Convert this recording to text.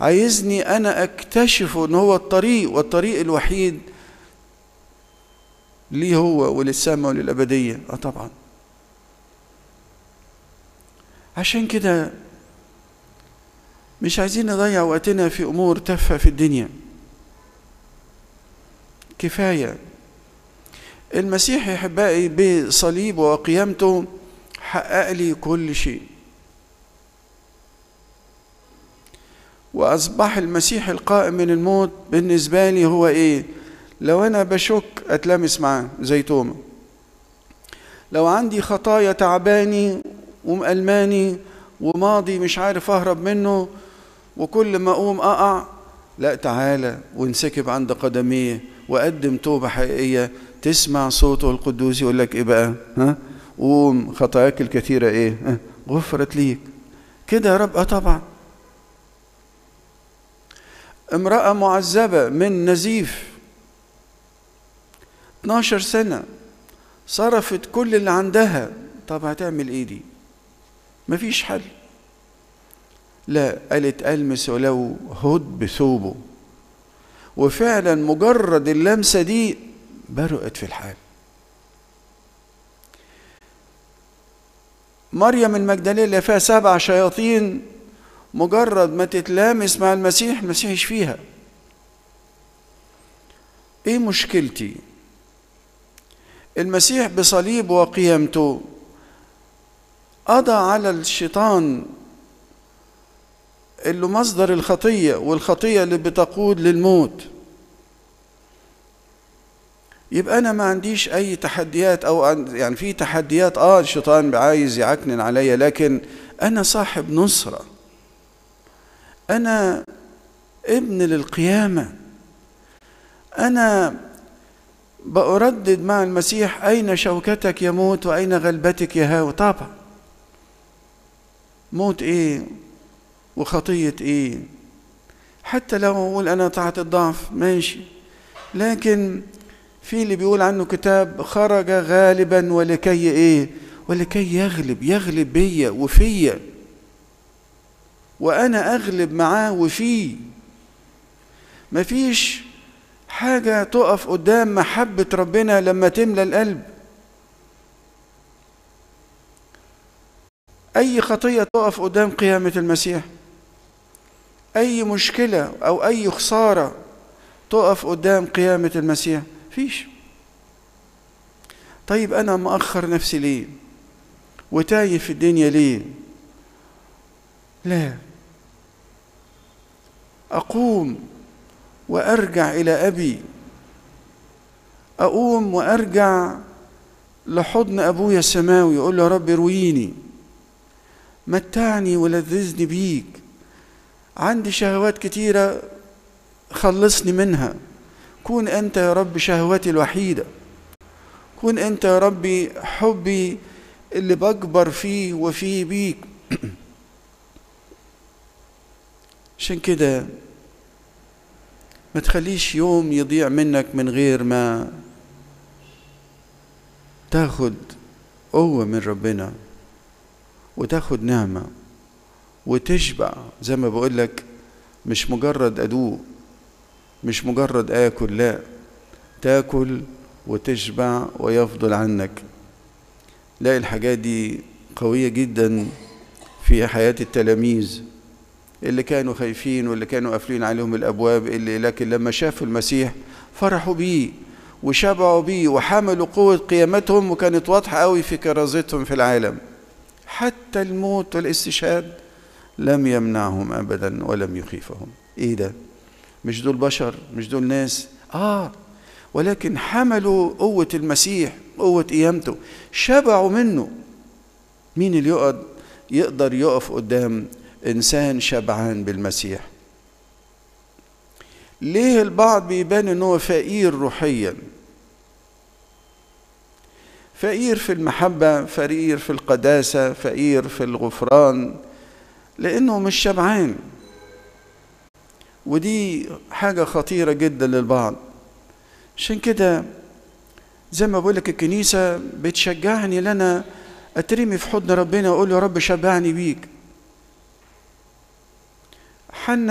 عايزني أنا أكتشفه إن هو الطريق، والطريق الوحيد ليه هو وللسماء وللأبدية. طبعا. عشان كده مش عايزين نضيع وقتنا في أمور تافهة في الدنيا. كفاية. المسيح يا أحبائي بصليبه وقيامته حقق لي كل شيء، وأصبح المسيح القائم من الموت بالنسبة لي هو إيه؟ لو أنا بشك أتلمس معاه زي توما، لو عندي خطايا تعباني ومألماني وماضي مش عارف أهرب منه وكل ما أقوم أقع، لا، تعالى وانسكب عند قدميه وقدم توبة حقيقية، تسمع صوته القدوس يقول لك إيه بقى؟ قوم خطاياك الكثيرة إيه؟ غفرت ليك. كده يا رب. طبعا. امرأة معذبة من نزيف 12 سنة، صرفت كل اللي عندها. طب هتعمل ايه دي؟ مفيش حل. لا، قالت ألمس ولو هد بثوبه، وفعلا مجرد اللمسة دي برقت في الحال. مريم المجدلية اللي فيها 7 شياطين، مجرد ما تتلامس مع المسيح، المسيح يشفيها. ايه مشكلتي؟ المسيح بصليبه وقيامته قضى على الشيطان اللي مصدر الخطية، والخطية اللي بتقود للموت. يبقى أنا ما عنديش أي تحديات، أو يعني في تحديات الشيطان عايز يعكنن عليا، لكن أنا صاحب نصرة، أنا ابن للقيامة، أنا بأردد مع المسيح أين شوكتك يا موت وأين غلبتك يا هاوي. طبعا. موت إيه وخطية إيه؟ حتى لو أقول أنا تحت الضعف ماشي، لكن في اللي بيقول عنه كتاب خرج غالبا ولكي إيه؟ ولكي يغلب بيا وفيا، وأنا أغلب معاه وفيه. مفيش حاجة تقف قدام محبة ربنا لما تملى القلب. أي خطية تقف قدام قيامة المسيح، أي مشكلة أو أي خسارة تقف قدام قيامة المسيح، فيش. طيب أنا مأخر نفسي ليه وتايه في الدنيا ليه؟ لا، أقوم وأرجع إلى أبي، أقوم وأرجع لحضن أبويا السماوي، يقول له يا رب رويني، متعني ولذذني بيك، عندي شهوات كتيرة خلصني منها، كون أنت يا رب شهوتي الوحيدة، كون أنت يا ربي حبي اللي بكبر فيه وفيه بيك. عشان كده ما تخليش يوم يضيع منك من غير ما تاخد قوة من ربنا وتاخد نعمة وتشبع. زي ما بقول لك، مش مجرد أدوق، مش مجرد آكل، لا، تاكل وتشبع ويفضل عنك. لا، الحاجات دي قوية جدا في حياة التلاميذ اللي كانوا خايفين واللي كانوا قافلين عليهم الأبواب، لكن لما شافوا المسيح فرحوا بيه وشبعوا بيه وحملوا قوة قيامتهم، وكانت واضحة قوي في كرازتهم في العالم. حتى الموت والاستشهاد لم يمنعهم أبدا ولم يخيفهم. إيه ده؟ مش دول بشر؟ مش دول ناس؟ ولكن حملوا قوة المسيح، قوة قيامته، شبعوا منه. مين اللي يقدر يقف قدام إنسان شبعان بالمسيح؟ ليه البعض بيبان إنه فقير روحيا؟ فقير في المحبة، فقير في القداسة، فقير في الغفران، لأنه مش شبعان. ودي حاجة خطيرة جدا للبعض. عشان كده زي ما بقولك الكنيسة بتشجعني لنا أترمي في حضن ربنا وأقول له يا رب شبعني بيك. حنا